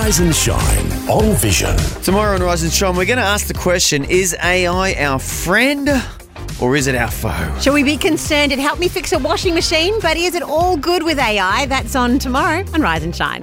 Rise and Shine on Vision. Tomorrow on Rise and Shine, we're going to ask the question, is AI our friend or is it our foe? Shall we be concerned it helped me fix a washing machine, but is it all good with AI? That's on tomorrow on Rise and Shine.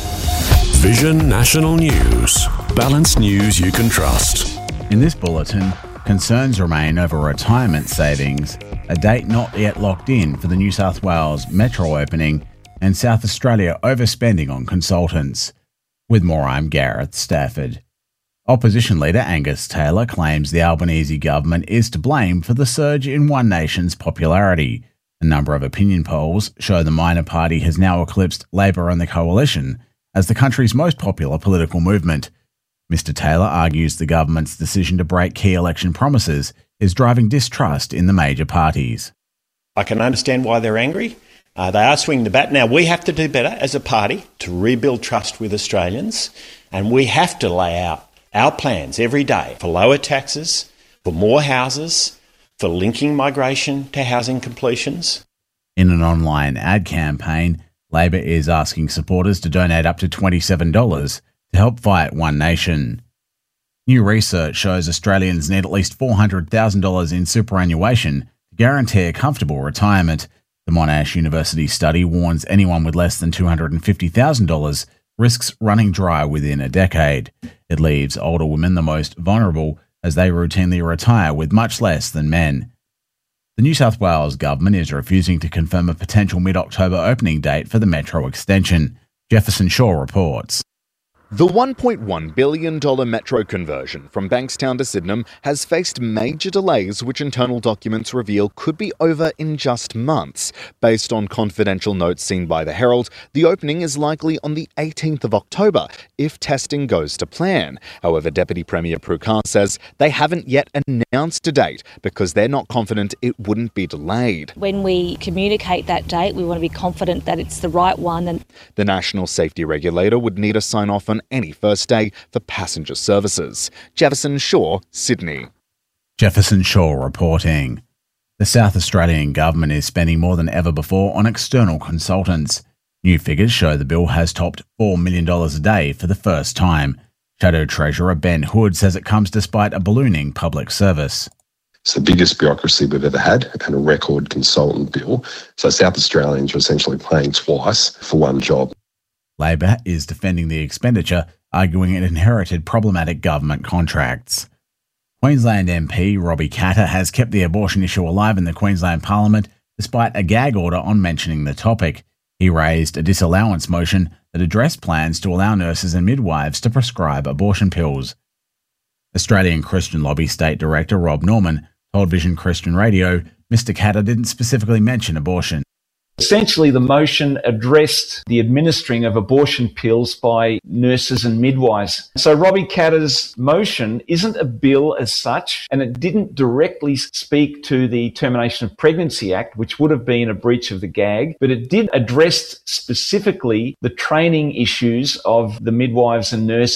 Vision National News. Balanced news you can trust. In this bulletin, concerns remain over retirement savings, a date not yet locked in for the New South Wales Metro opening, and South Australia overspending on consultants. With more, I'm Gareth Stafford. Opposition leader Angus Taylor claims the Albanese government is to blame for the surge in One Nation's popularity. A number of opinion polls show the minor party has now eclipsed Labor and the Coalition as the country's most popular political movement. Mr Taylor argues the government's decision to break key election promises is driving distrust in the major parties. I can understand why they're angry. They are swinging the bat. Now, we have to do better as a party to rebuild trust with Australians, and we have to lay out our plans every day for lower taxes, for more houses, for linking migration to housing completions. In an online ad campaign, Labor is asking supporters to donate up to $27 to help fight One Nation. New research shows Australians need at least $400,000 in superannuation to guarantee a comfortable retirement. The Monash University study warns anyone with less than $250,000 risks running dry within a decade. It leaves older women the most vulnerable as they routinely retire with much less than men. The New South Wales government is refusing to confirm a potential mid-October opening date for the Metro extension. Jefferson Shaw reports. The $1.1 billion Metro conversion from Bankstown to Sydenham has faced major delays, which internal documents reveal could be over in just months. Based on confidential notes seen by the Herald, the opening is likely on the 18th of October if testing goes to plan. However, Deputy Premier Prue Carr says they haven't yet announced a date because they're not confident it wouldn't be delayed. When we communicate that date, we want to be confident that it's the right one. And the National Safety Regulator would need a sign-off on any first day for passenger services. Jefferson Shaw, Sydney. Jefferson Shaw reporting. The South Australian government is spending more than ever before on external consultants. New figures show the bill has topped $4 million a day for the first time. Shadow Treasurer Ben Hood says it comes despite a ballooning public service. It's the biggest bureaucracy we've ever had and a record consultant bill. So South Australians are essentially paying twice for one job. Labor is defending the expenditure, arguing it inherited problematic government contracts. Queensland MP Robbie Katter has kept the abortion issue alive in the Queensland Parliament despite a gag order on mentioning the topic. He raised a disallowance motion that addressed plans to allow nurses and midwives to prescribe abortion pills. Australian Christian Lobby State Director Rob Norman told Vision Christian Radio Mr Katter didn't specifically mention abortion. Essentially, the motion addressed the administering of abortion pills by nurses and midwives. So Robbie Katter's motion isn't a bill as such, and it didn't directly speak to the Termination of Pregnancy Act, which would have been a breach of the gag, but it did address specifically the training issues of the midwives and nurses.